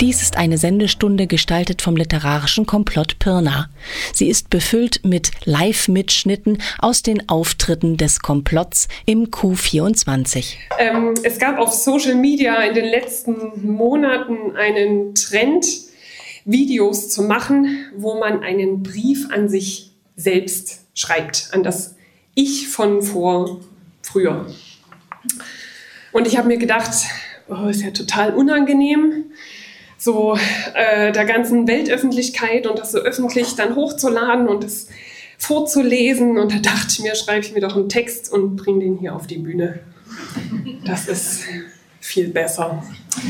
Dies ist eine Sendestunde gestaltet vom literarischen Komplott Pirna. Sie ist befüllt mit Live-Mitschnitten aus den Auftritten des Komplotts im Q24. Es gab auf Social Media in den letzten Monaten einen Trend, Videos zu machen, wo man einen Brief an sich selbst schreibt, an das Ich von früher. Und ich habe mir gedacht, ist ja total unangenehm, so der ganzen Weltöffentlichkeit und das so öffentlich dann hochzuladen und das vorzulesen. Und da dachte ich mir, schreibe ich mir doch einen Text und bringe den hier auf die Bühne. Das ist viel besser.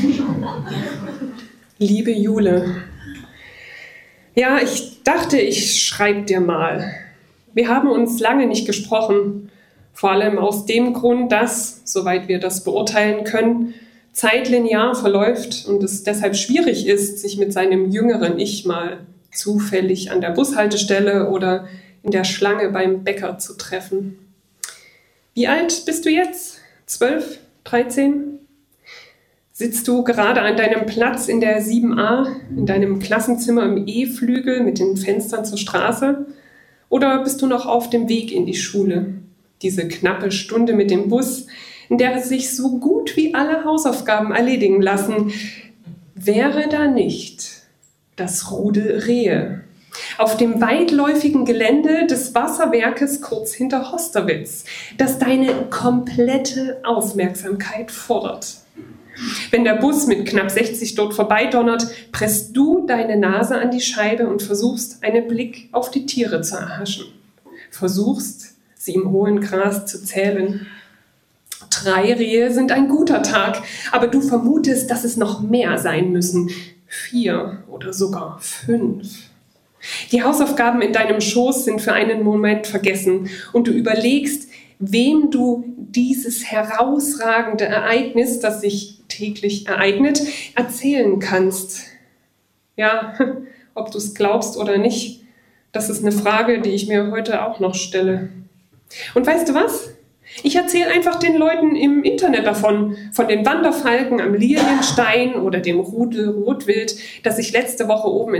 Liebe Jule, ja, ich dachte, ich schreibe dir mal. Wir haben uns lange nicht gesprochen, vor allem aus dem Grund, dass, soweit wir das beurteilen können, Zeit linear verläuft und es deshalb schwierig ist, sich mit seinem jüngeren Ich mal zufällig an der Bushaltestelle oder in der Schlange beim Bäcker zu treffen. Wie alt bist du jetzt? 12? 13? Sitzt du gerade an deinem Platz in der 7a, in deinem Klassenzimmer im E-Flügel mit den Fenstern zur Straße? Oder bist du noch auf dem Weg in die Schule? Diese knappe Stunde mit dem Bus, in der es sich so gut wie alle Hausaufgaben erledigen lassen, wäre da nicht das Rudel Rehe auf dem weitläufigen Gelände des Wasserwerkes kurz hinter Hosterwitz, das deine komplette Aufmerksamkeit fordert. Wenn der Bus mit knapp 60 dort vorbeidonnert, presst du deine Nase an die Scheibe und versuchst, einen Blick auf die Tiere zu erhaschen. Versuchst, sie im hohen Gras zu zählen. 3 Rehe sind ein guter Tag, aber du vermutest, dass es noch mehr sein müssen. 4 oder sogar 5. Die Hausaufgaben in deinem Schoß sind für einen Moment vergessen und du überlegst, wem du dieses herausragende Ereignis, das sich täglich ereignet, erzählen kannst. Ja, ob du es glaubst oder nicht, das ist eine Frage, die ich mir heute auch noch stelle. Und weißt du was? Ich erzähle einfach den Leuten im Internet davon, von den Wanderfalken am Lilienstein oder dem Rudel Rotwild, das ich letzte Woche oben